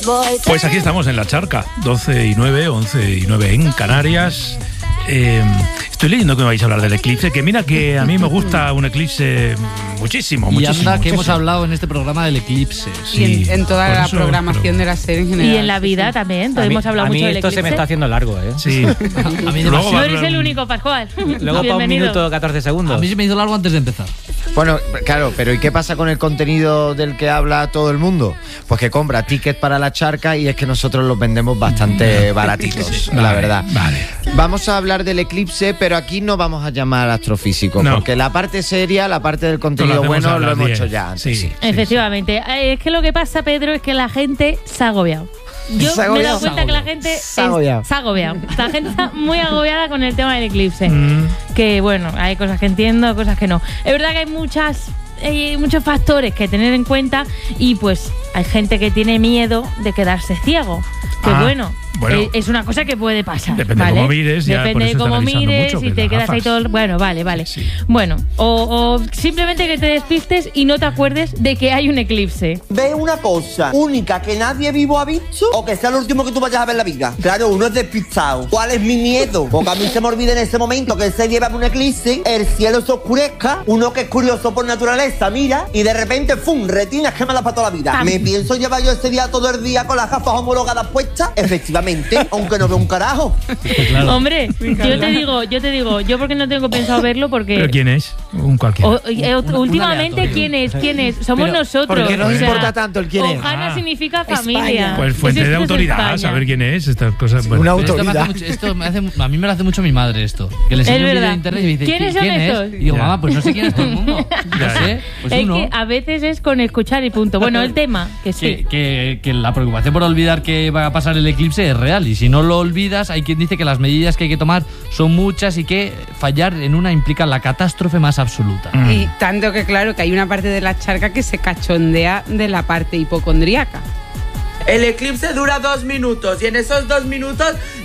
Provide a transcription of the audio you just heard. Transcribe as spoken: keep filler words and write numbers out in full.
Pues aquí estamos en la charca, doce y nueve, once y nueve en Canarias. Eh, estoy leyendo que me vais a hablar del eclipse, que mira que a mí me gusta un eclipse muchísimo, muchísimo. Y anda que muchísimo. hemos hablado en este programa del eclipse. Sí, y en, en toda la eso, programación pero... de la serie en general. Y en la vida sí, también, a hemos mí, hablado a mí mucho del esto eclipse. se me está haciendo largo, ¿eh? Sí. A mí Luego no va eres a... el único, Pascual. Luego para un minuto catorce segundos. A mí se me hizo largo antes de empezar. Bueno, claro, pero ¿y qué pasa con el contenido del que habla todo el mundo? Pues que compra tickets para la charca y es que nosotros los vendemos bastante baratitos, Vale, la verdad. Vale. Vamos a hablar del eclipse, pero aquí no vamos a llamar astrofísico, No. porque la parte seria, la parte del contenido Lo hacemos a bueno, lo las hemos diez. hecho ya antes. Sí. Sí. Efectivamente. Eh, Es que lo que pasa, Pedro, es que la gente se ha agobiado. Yo Se ha me he agobiado. dado cuenta que la gente Se ha agobiado. es- se ha agobiado. La gente está muy agobiada con el tema del eclipse. Mm. Que bueno, hay cosas que entiendo, cosas que no. Es verdad que hay muchas hay muchos factores que tener en cuenta y pues hay gente que tiene miedo de quedarse ciego. Que Ah, bueno, bueno. eh, es una cosa que puede pasar. Depende de ¿vale? cómo mires, ya, Depende por de eso cómo están avisando mires mucho, y que te las quedas ahí gafas. todo el... Bueno, vale, vale. Sí. Bueno, o, o simplemente que te despistes y no te acuerdes de que hay un eclipse. Ve una cosa única que nadie vivo ha visto o que sea lo último que tú vayas a ver en la vida. Claro, uno es despistado. ¿Cuál es mi miedo? Porque a mí se me olvida en ese momento que ese día va a haber un eclipse, el cielo se oscurezca, uno que es curioso por naturaleza mira y de repente, ¡fum!, retinas quemadas para toda la vida. Pam. ¿Me pienso llevar yo ese día todo el día con las gafas homologadas puestas? Efectivamente, aunque no veo un carajo. Claro. Hombre, yo te digo, yo te digo, yo porque no tengo pensado verlo porque... ¿Pero quién es? Un cualquiera. O- eh, Un- un últimamente, aleatorio. ¿quién es? ¿Quién es? Somos Pero, nosotros. porque no o nos sea, importa tanto el quién es. Ojana Ah. significa familia. Pues fuente Eso de es autoridad, España. saber quién es, estas cosas. Una Bueno. Pero esto me hace autoridad. mucho- esto me hace- a mí me lo hace mucho mi madre esto. Que le enseño Es un vídeo verdad. de internet y me dice, ¿Quiénes ¿quién son es? estos? Y digo, Ya. mamá, pues no sé quién es todo el mundo. No Ya. sé, pues es uno. que a veces es con escuchar y punto. Bueno, el tema, que sí. Que, que, que la preocupación por olvidar que va a pasar el eclipse es real. Y si no lo olvidas, hay quien dice que las medidas que hay que tomar son muchas y que fallar en una implica la catástrofe más absoluta. Mm. Y tanto que claro que hay una parte de la charca que se cachondea de la parte hipocondríaca. El eclipse dura dos minutos y en esos dos minutos